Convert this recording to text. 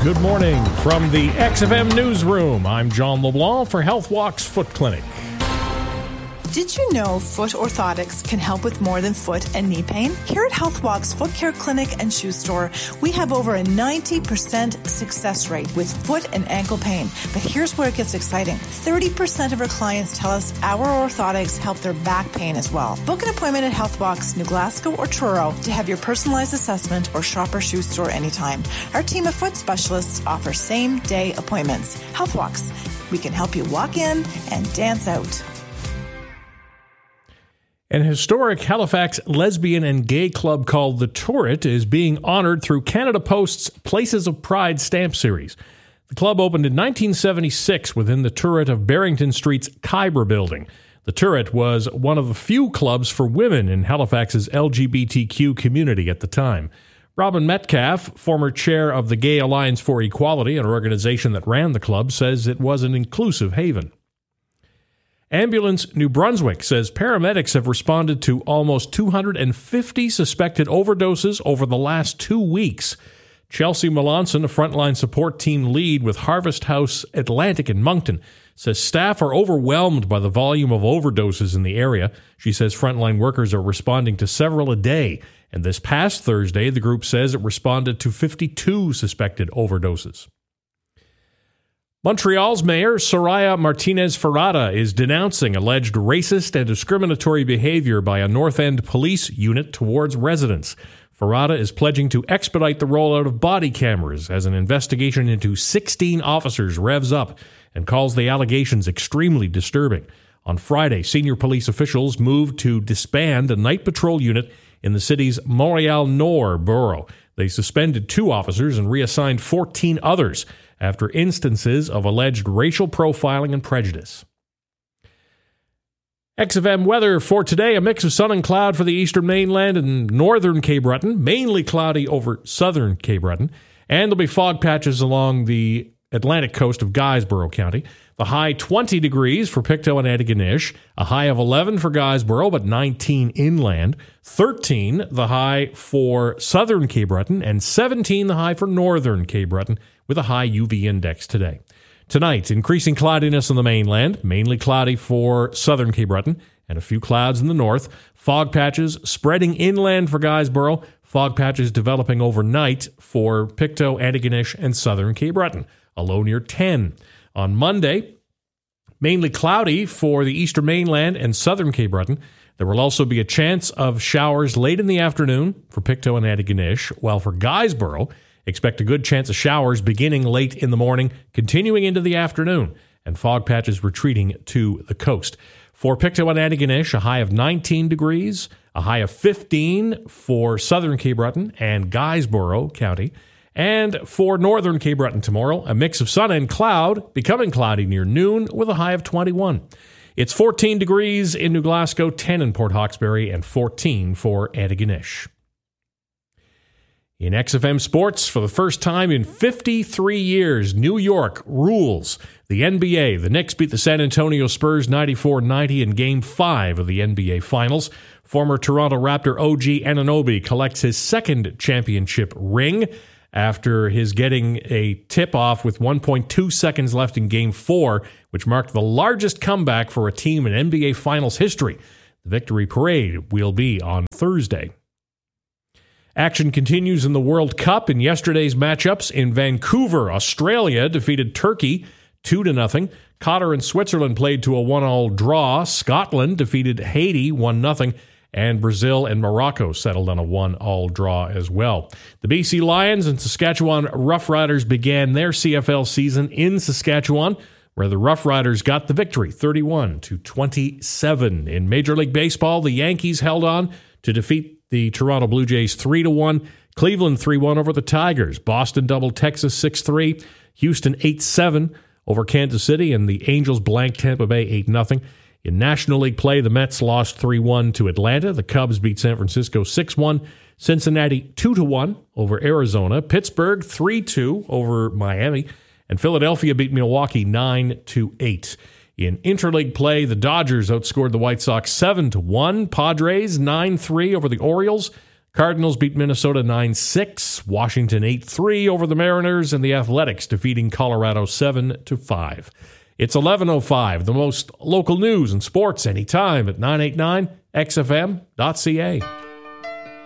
Good morning from the XFM Newsroom. I'm John LeBlanc for HealthWalks Foot Clinic. Did you know foot orthotics can help with more than foot and knee pain? Here at HealthWalks Foot Care Clinic and Shoe Store, we have over a 90% success rate with foot and ankle pain. But here's where it gets exciting. 30% of our clients tell us our orthotics help their back pain as well. Book an appointment at HealthWalks, New Glasgow or Truro to have your personalized assessment or shop our shoe store anytime. Our team of foot specialists offer same-day appointments. HealthWalks, we can help you walk in and dance out. An historic Halifax lesbian and gay club called The Turret is being honored through Canada Post's Places of Pride stamp series. The club opened in 1976 within the turret of Barrington Street's Khyber building. The Turret was one of the few clubs for women in Halifax's LGBTQ community at the time. Robin Metcalf, former chair of the Gay Alliance for Equality, an organization that ran the club, says it was an inclusive haven. Ambulance New Brunswick says paramedics have responded to almost 250 suspected overdoses over the last 2 weeks. Chelsea Melanson, a frontline support team lead with Harvest House Atlantic in Moncton, says staff are overwhelmed by the volume of overdoses in the area. She says frontline workers are responding to several a day. And this past Thursday, the group says it responded to 52 suspected overdoses. Montreal's mayor, Soraya Martinez-Ferrada, is denouncing alleged racist and discriminatory behavior by a North End police unit towards residents. Ferrada is pledging to expedite the rollout of body cameras as an investigation into 16 officers revs up and calls the allegations extremely disturbing. On Friday, senior police officials moved to disband a night patrol unit in the city's Montreal-Nord borough. They suspended 2 officers and reassigned 14 others after instances of alleged racial profiling and prejudice. XFM weather for today, a mix of sun and cloud for the eastern mainland and northern Cape Breton, mainly cloudy over southern Cape Breton, and there'll be fog patches along the Atlantic coast of Guysborough County. The high 20 degrees for Pictou and Antigonish, a high of 11 for Guysborough, but 19 inland, 13 the high for southern Cape Breton, and 17 the high for northern Cape Breton, with a high UV index today. Tonight, increasing cloudiness on the mainland, mainly cloudy for southern Cape Breton, and a few clouds in the north. Fog patches spreading inland for Guysborough, fog patches developing overnight for Pictou, Antigonish, and southern Cape Breton, a low near 10. On Monday, mainly cloudy for the eastern mainland and southern Cape Breton. There will also be a chance of showers late in the afternoon for Pictou and Antigonish, while for Guysborough, expect a good chance of showers beginning late in the morning, continuing into the afternoon, and fog patches retreating to the coast. For Pictou and Antigonish, a high of 19 degrees, a high of 15 for southern Cape Breton and Guysborough County. And for northern Cape Breton tomorrow, a mix of sun and cloud, becoming cloudy near noon with a high of 21. It's 14 degrees in New Glasgow, 10 in Port Hawkesbury, and 14 for Antigonish. In XFM Sports, for the first time in 53 years, New York rules the NBA. The Knicks beat the San Antonio Spurs 94-90 in Game 5 of the NBA Finals. Former Toronto Raptor OG Anunoby collects his second championship ring after his getting a tip-off with 1.2 seconds left in Game 4, which marked the largest comeback for a team in NBA Finals history. The victory parade will be on Thursday. Action continues in the World Cup. In yesterday's matchups in Vancouver, Australia defeated Turkey 2-0. Qatar and Switzerland played to a 1-1 draw. Scotland defeated Haiti 1-0. And Brazil and Morocco settled on a 1-1 draw as well. The BC Lions and Saskatchewan Roughriders began their CFL season in Saskatchewan, where the Roughriders got the victory 31-27. In Major League Baseball, the Yankees held on to defeat the Toronto Blue Jays 3-1. Cleveland 3-1 over the Tigers. Boston doubled Texas 6-3. Houston 8-7 over Kansas City. And the Angels blanked Tampa Bay 8-0. In National League play, the Mets lost 3-1 to Atlanta. The Cubs beat San Francisco 6-1. Cincinnati 2-1 over Arizona. Pittsburgh 3-2 over Miami. And Philadelphia beat Milwaukee 9-8. In interleague play, the Dodgers outscored the White Sox 7-1. Padres 9-3 over the Orioles. Cardinals beat Minnesota 9-6, Washington 8-3 over the Mariners, and the Athletics defeating Colorado 7-5. It's 11:05, the most local news and sports anytime at 989xfm.ca.